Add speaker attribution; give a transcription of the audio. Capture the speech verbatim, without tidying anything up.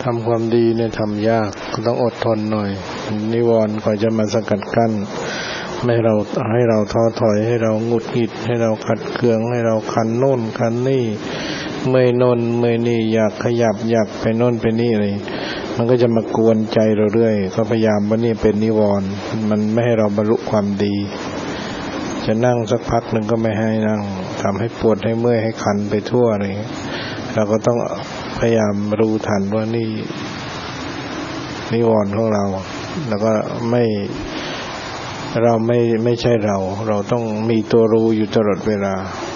Speaker 1: ำความดีเนี่ยทำยากก็ต้องอดทนหน่อยนิวรณ์ก่อนจะมาสกัดกั้นไม่เราให้เราท้อถอยให้เราหงุดหงิดให้เราขัดเคืองให้เราคันโน่นคันนี่เมื่อยโน่นเมื่อยนี่อยากขยับอยากไปโน่นไปนี่เลยมันก็จะมากวนใจเราเรื่อยก็พยายามว่านี่เป็นนิวรณ์มันไม่ให้เราบรรลุความดีจะนั่งสักพักหนึ่งก็ไม่ให้นั่งทำให้ปวดให้เมื่อยให้คันไปทั่วเลยเราก็ต้องพยายามรู้ทันว่านี่นิวรณ์ของเราแล้วก็ไม่เราไม่ไม่ใช่เราเราต้องมีตัวรู้อยู่ตลอดเวลา